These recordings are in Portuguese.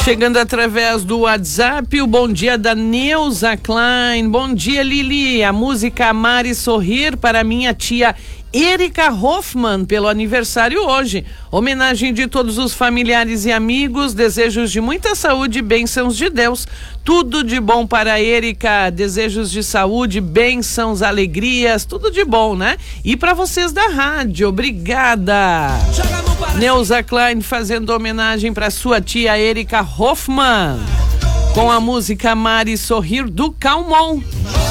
Chegando através do WhatsApp, o bom dia da Neuza Klein. Bom dia, Lili. A música Amar e Sorrir para minha tia Erika Hoffmann, pelo aniversário hoje. Homenagem de todos os familiares e amigos, desejos de muita saúde e bênçãos de Deus. Tudo de bom para a Erika, desejos de saúde, bênçãos, alegrias, tudo de bom, né? E para vocês da rádio, obrigada. Neuza Klein fazendo homenagem para sua tia Erika Hoffmann, com a música Amar e Sorrir do Calmon.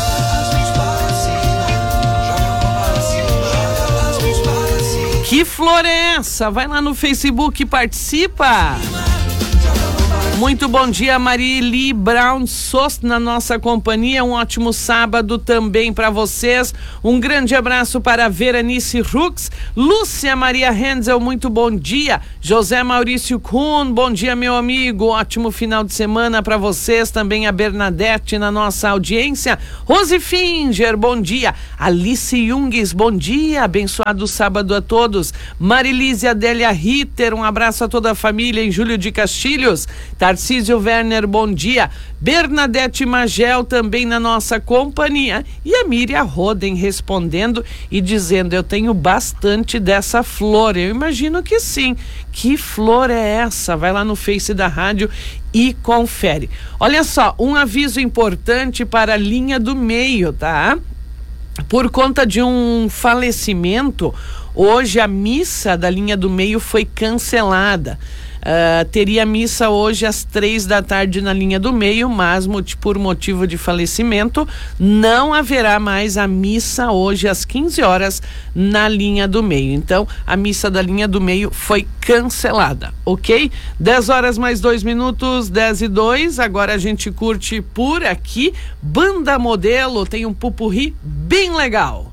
Que flor é essa? Vai lá no Facebook e participa. Muito bom dia, Marili Brown Sost na nossa companhia. Um ótimo sábado também para vocês. Um grande abraço para Veranice Rux, Lúcia Maria Henzel, muito bom dia. José Maurício Kuhn, bom dia, meu amigo. Ótimo final de semana para vocês. Também a Bernadette na nossa audiência. Rose Finger, bom dia. Alice Jungues, bom dia. Abençoado sábado a todos. Marilise Adélia Ritter, um abraço a toda a família em Júlio de Castilhos. Tarcísio Werner, bom dia. Bernadette Magel também na nossa companhia. E a Miriam Roden respondendo e dizendo: eu tenho bastante dessa flor. Eu imagino que sim. Que flor é essa? Vai lá no Face da rádio e confere. Olha só, um aviso importante para a linha do meio, tá? Por conta de um falecimento, hoje a missa da linha do meio foi cancelada. Teria missa hoje às 3h na linha do meio, mas por motivo de falecimento não haverá mais a missa hoje às 15 horas na linha do meio. Então a missa da linha do meio foi cancelada, ok? 10h mais 2 minutos, 10h02. Agora a gente curte por aqui Banda Modelo, tem um pupurri bem legal.